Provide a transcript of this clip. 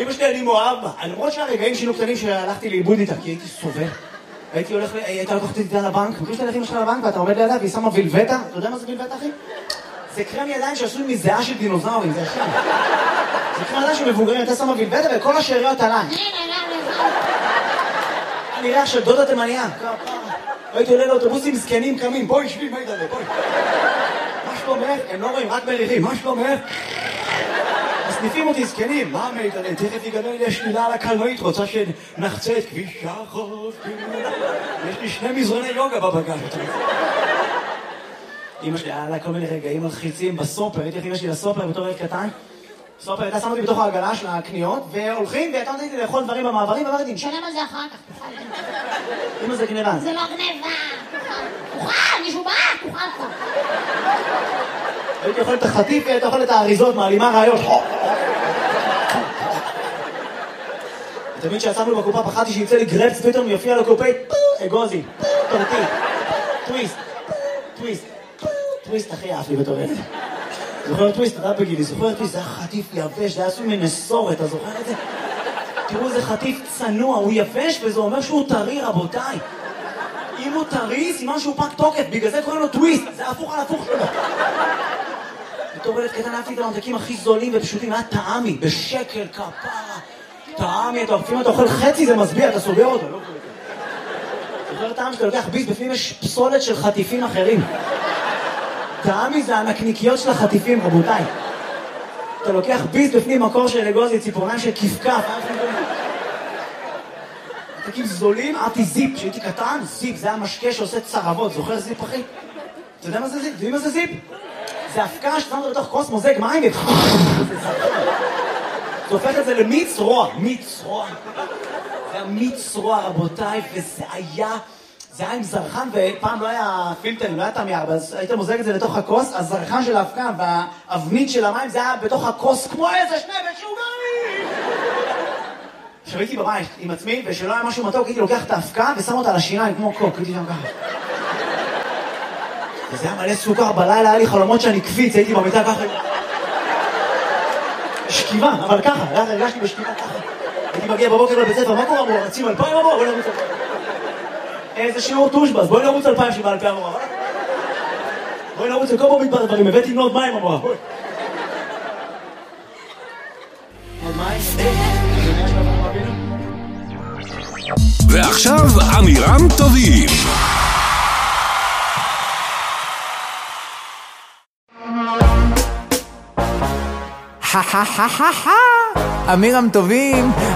אמא שלי אני מאוהב בה. למרות שהרגעים שינו קטנים שהלכתי לאיבוד איתה, כי הייתי סובל. הייתה לקחת איתה לבנק, מכיר שאתה הולך אמא שלך לבנק ואתה עומד לידה והיא שמה וילבטה? אתה יודע מה זה וילבטה, אחי? זה קרם ידיים שעשוי מזיעה של דינוזאורים, זה השם. זה קרם ידיים שמבוגרים, אתה שמה וילבטה וכל השאריות עליי. אני ריח של דודה תימניה. הייתי עולה לאוטובוסים זקנים קמים, בואי שבי, מה ידעלה, בואי. מה שלומך? הם לא רואים, רק מריחים, מה שלומך? מסניפים אותי זקנים, מה מידעלה? תכף יגלה לי השלילה על הקלנועית, רוצה שנחצה את כביש החוף. יש לי 2 מזרוני יוגה בבגז. אמא שלי, היה לה כל מיני רגעים מלחיצים בסופר, הייתי איך אמא שלי לסופר בתור ילד קטן. סופר, הייתה שמה אותי בתוך העגלה של הקניות, והולכים, והייתה נותנת לי לאכול דברים במעברים, ואמרתי, נשלם על זה אחר כך, תוכל. אמא זה גניבה. זה לא גניבה, תוכל, מישהו בא, תוכל פה. הייתי אוכל את החטיף, והייתי אוכל את האריזות, מעלימה רעיות. תמיד שיצאנו בקופה, פחדתי שיצא לי גרפס, פתאום יופיע לקופאית, אגוזי, תורתי, טוויסט, טוויסט, טוויסט הכי אהב לי בתור ילד. זוכר טוויסט, אתה בגילי, זוכר טוויסט, זה היה חטיף יבש, זה היה עשוי מנסורת, אתה זוכר את זה? תראו, זה חטיף צנוע, הוא יבש וזה אומר שהוא טרי, רבותיי. אם הוא טרי, סימן שהוא פג תוקף, בגלל זה קוראים לו טוויסט, זה הפוך על הפוך שלו. בתור ילד קטן אהבתי את הממתקים הכי זולים ופשוטים, היה טעמי, בשקל, כפרה. טעמי, לפעמים אתה אוכל חצי, זה מסביע, אתה סוגר אותו. זוכר טעם שאתה לוקח ביס, בפנים יש פסולת של חטיפים אחרים. טעמי זה הנקניקיות של החטיפים, רבותיי. אתה לוקח ביס בפנים מקור של אגוזי, ציפורניים של כפכף. ממתקים זולים, אהבתי זיפ, כשהייתי קטן, זיפ, זה היה משקה שעושה צרבות, זוכר זיפ אחי? אתה יודע מה זה זיפ? אתה יודע מה זה זיפ? זה הפקה ששמת בתוך כוס מוזג מים זה הופך את זה למיץ רוע, מיץ רוע. זה היה מיץ רוע, רבותיי, וזה היה עם זרחן, ופעם לא היה פילטרים, לא היה טעם ירבה, אז היית מוזג את זה לתוך הכוס, הזרחן של ההפקה והאבנית של המים, זה היה בתוך הכוס כמו איזה 2 משוגעים! עכשיו הייתי בבית עם עצמי, ושלא היה משהו מתוק, הייתי לוקח את ההפקה ושם אותה על השיניים כמו קוק, הייתי שם ככה. וזה היה מלא סוכר, בלילה היה לי חלומות שאני קפיץ, הייתי במיטה ככה. שכיבה, אבל ככה, הרגשתי בשכיבה ככה. הייתי מגיע בבוקר לבית ספר, מה קורה אמור? רצים 2,000 אמור? בואי נרוץ 2,000. איזה שיעור טושבס, בואי נרוץ 2,000 שבא 2,000 אמור. בואי נרוץ לכל פה מתפרט דברים, הבאתי לבנות מים אמור. בואי. עוד מים? ועכשיו אמירם טובים. אמירם טובים,